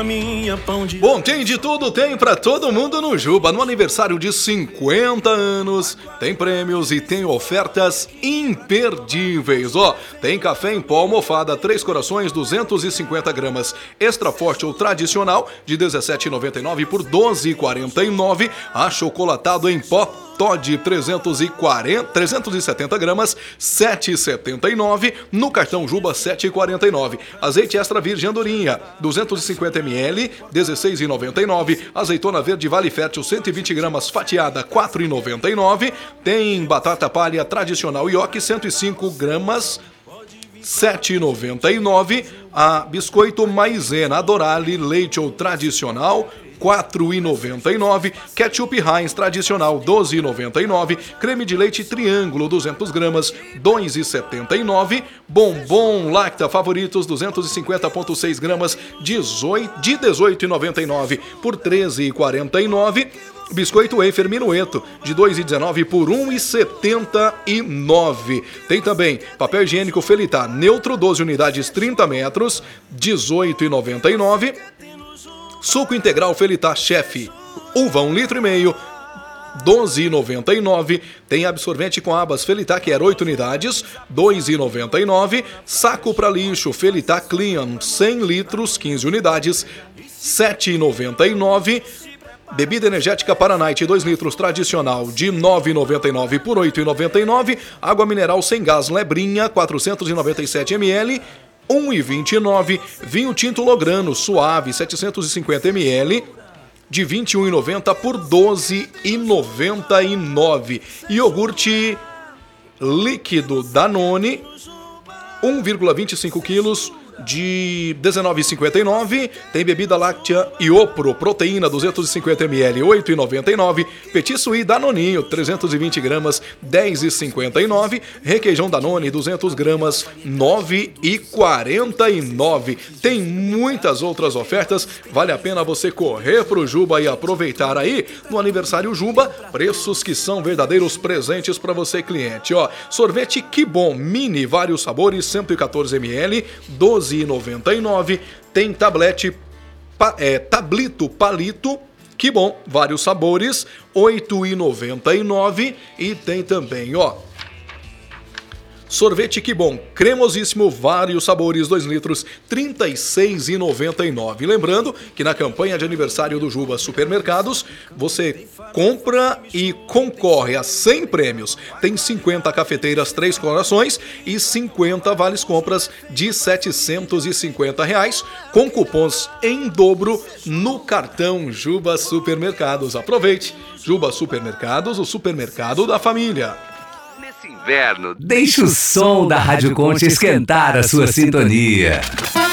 Bom, tem de tudo, tem pra todo mundo no Juba. No aniversário de 50 anos, tem prêmios e tem ofertas imperdíveis. Ó, tem café em pó almofada, 3 corações, 250 gramas, extra forte ou tradicional, de R$ 17,99 por R$ 12,49. Achocolatado em pó Todd 370 gramas, 7,79. No cartão Juba, 7,49. Azeite extra virgem andorinha, 250 ml, 16,99. Azeitona verde Vale Fértil, 120 gramas, fatiada, 4,99. Tem batata palha tradicional Yoki, 105 gramas, 7,99. A biscoito maisena Adorale leite ou tradicional, R$ 4,99. Ketchup Heinz tradicional, R$ 12,99. Creme de leite Triângulo, 200 gramas, R$ 2,79. Bombom Lacta Favoritos, 250,6 gramas, de R$ 18,99 por R$ 13,49. Biscoito Wafer Minueto, de 2,19 por 1,79. Tem também papel higiênico Felitá Neutro, 12 unidades, 30 metros, 18,99. Suco integral Felitá Chef, uva 1,5 litro, 12,99. Tem absorvente com abas Felitá, que era 8 unidades, 2,99. Saco para lixo Felitá Clean, 100 litros, 15 unidades, 7,99. Bebida energética Paranite 2 litros tradicional, de R$ 9,99 por R$ 8,99. Água mineral sem gás Lebrinha, 497 ml, 1,29. Vinho tinto Lograno suave, 750 ml, de R$ 21,90 por R$ 12,99. Iogurte líquido Danone, 1,25 quilos, de R$ 19,59. Tem bebida láctea Iopro, proteína 250 ml, 8,99. Petit Suí Danoninho, 320 gramas, 10,59. Requeijão Danone, 200 gramas, 9,49. Tem muitas outras ofertas, vale a pena você correr pro Juba e aproveitar aí no aniversário Juba, preços que são verdadeiros presentes para você, cliente. Ó, sorvete Que Bom Mini, vários sabores, 114 ml, 12,99. Tem tablete Tablito Palito Que Bom, vários sabores, 8,99. E tem também, ó, sorvete Que Bom cremosíssimo, vários sabores, 2 litros, R$ 36,99. Lembrando que na campanha de aniversário do Juba Supermercados, você compra e concorre a 100 prêmios. Tem 50 cafeteiras 3 corações e 50 vales compras de R$ 750, com cupons em dobro no cartão Juba Supermercados. Aproveite! Juba Supermercados, o supermercado da família. Inverno, deixa o som da Rádio Conte esquentar a sua sintonia.